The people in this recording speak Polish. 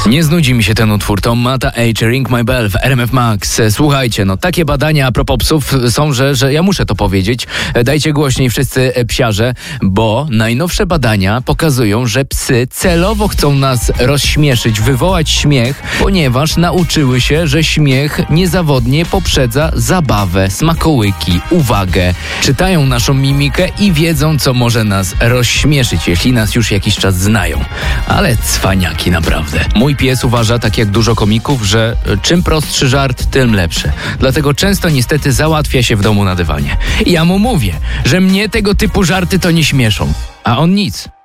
Nie znudzi mi się ten utwór. To Mata H, Ring My Bell w RMF Max. Słuchajcie, takie badania a propos psów są, że ja muszę to powiedzieć. Dajcie głośniej wszyscy psiarze, bo najnowsze badania pokazują, że psy celowo chcą nas rozśmieszyć, wywołać śmiech, ponieważ nauczyły się, że śmiech niezawodnie poprzedza zabawę, smakołyki, uwagę. Czytają naszą mimikę i wiedzą, co może nas rozśmieszyć, jeśli nas już jakiś czas znają. Ale cwaniaki naprawdę. Mój pies uważa, tak jak dużo komików, że czym prostszy żart, tym lepszy. Dlatego często niestety załatwia się w domu na dywanie. Ja mu mówię, że mnie tego typu żarty to nie śmieszą. A on nic.